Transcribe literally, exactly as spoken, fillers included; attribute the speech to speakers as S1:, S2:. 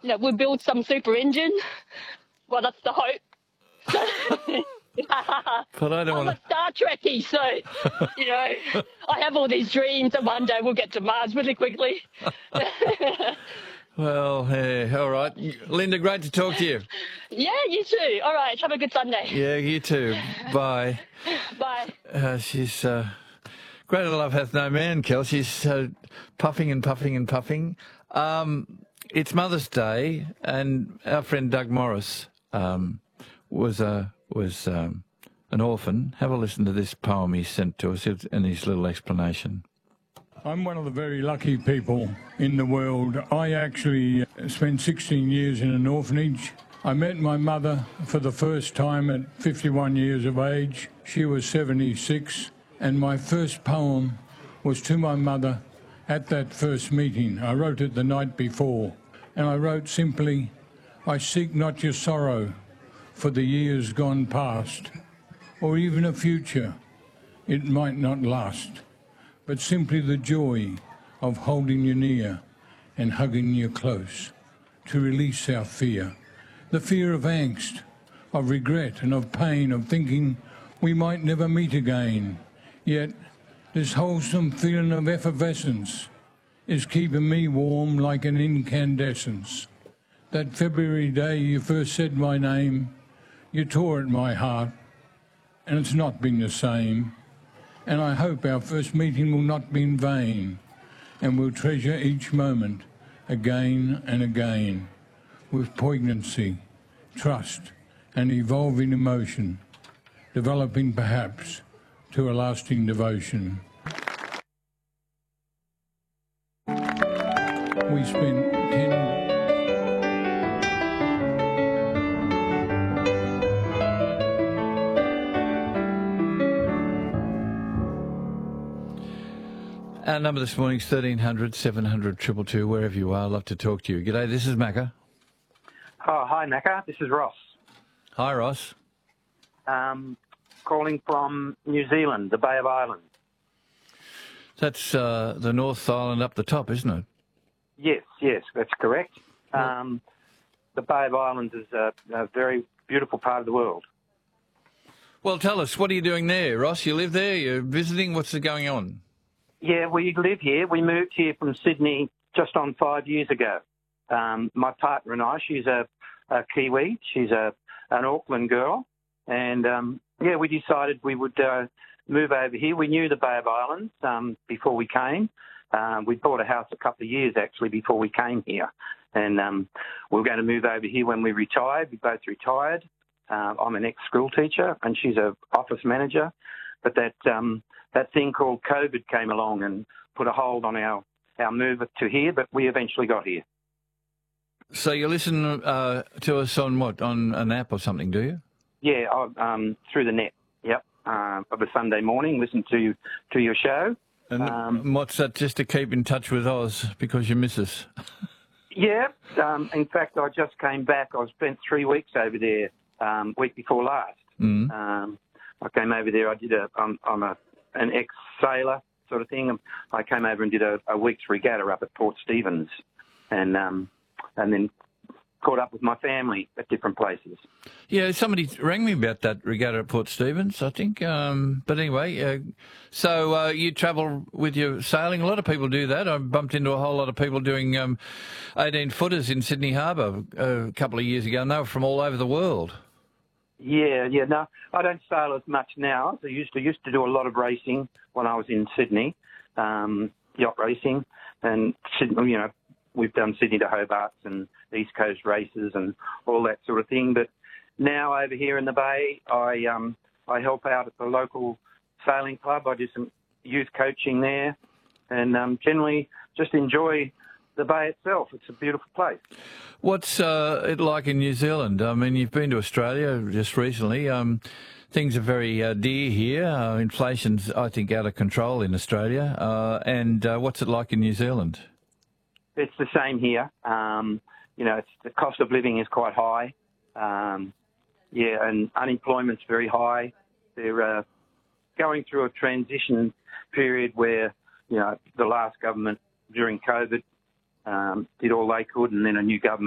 S1: you know, we'll build some super engine. Well, that's the hope. So,
S2: But I don't
S1: I'm
S2: want
S1: a Star Trekkie, so, you know, I have all these dreams that one day we'll get to Mars really quickly.
S2: to... Well, yeah, all right. Linda, great to talk to you.
S1: Yeah, you too. All right, have a good Sunday.
S2: Yeah, you too. Bye.
S1: Bye.
S2: Uh, she's... Uh, greater love hath no man, Kel. She's uh, puffing and puffing and puffing. Um, it's Mother's Day, and our friend Doug Morris um, was a was um, an orphan. Have a listen to this poem he sent to us and his little explanation.
S3: I'm one of the very lucky people in the world. I actually spent sixteen years in an orphanage. I met my mother for the first time at fifty-one years of age. She was seventy-six. And my first poem was to my mother at that first meeting. I wrote it the night before, and I wrote simply, I seek not your sorrow for the years gone past, or even a future, it might not last, but simply the joy of holding you near and hugging you close, to release our fear, the fear of angst, of regret and of pain, of thinking we might never meet again. Yet this wholesome feeling of effervescence is keeping me warm like an incandescence. That February day you first said my name, you tore at my heart, and it's not been the same. And I hope our first meeting will not be in vain, and we'll treasure each moment again and again, with poignancy, trust, and evolving emotion, developing perhaps to a lasting devotion. We spent ten...
S2: Our number this morning is thirteen hundred, seven hundred, two two two, wherever you are. I'd love to talk to you. G'day, this is Macca.
S4: Oh, hi, Macca. This is Ross.
S2: Hi, Ross.
S4: Um... calling from New Zealand, the Bay of Islands.
S2: That's uh, the North Island up the top, isn't it?
S4: Yes, yes, that's correct. Um, the Bay of Islands is a, a very beautiful part of the world.
S2: Well, tell us, what are you doing there, Ross? You live there, you're visiting, what's going on?
S4: Yeah, we live here. We moved here from Sydney just on five years ago. Um, my partner and I, she's a, a Kiwi, she's a an Auckland girl, and um, yeah, we decided we would uh, move over here. We knew the Bay of Islands um, before we came. Um, we bought a house a couple of years, actually, before we came here. And um, we were going to move over here when we retired. We both retired. Uh, I'm an ex-school teacher, and she's an office manager. But that um, that thing called COVID came along and put a hold on our, our move to here, but we eventually got here.
S2: So you listen uh, to us on what, on an app or something, do you?
S4: Yeah, I, um, through the net, yep. Uh, of a Sunday morning, listen to to your show.
S2: And
S4: um,
S2: what's that, just to keep in touch with Oz because you miss us?
S4: Yeah. Um, in fact, I just came back. I spent three weeks over there um, week before last.
S2: Mm.
S4: Um, I came over there. I did a, I'm, I'm a, an ex-sailor sort of thing. I came over and did a, a week's regatta up at Port Stephens and um, and then caught up with my family at different places.
S2: Yeah, somebody rang me about that regatta at Port Stephens, I think. Um, but anyway, uh, so uh, you travel with your sailing. A lot of people do that. I bumped into a whole lot of people doing um, eighteen-footers in Sydney Harbour a couple of years ago, and they were from all over the world. Yeah,
S4: yeah. No, I don't sail as much now. I used to used to do a lot of racing when I was in Sydney, um, yacht racing, and you know, we've done Sydney to Hobart and East Coast races and all that sort of thing. But now over here in the Bay, I um, I help out at the local sailing club. I do some youth coaching there, and um, generally just enjoy the Bay itself. It's a beautiful place.
S2: What's uh, it like in New Zealand? I mean, you've been to Australia just recently. Um, things are very uh, dear here. Uh, inflation's, I think, out of control in Australia. Uh, and uh, what's it like in New Zealand?
S4: It's the same here. Um, you know, it's, the cost of living is quite high. Um, yeah, and unemployment's very high. They're uh, going through a transition period where, you know, the last government during COVID um, did all they could, and then a new government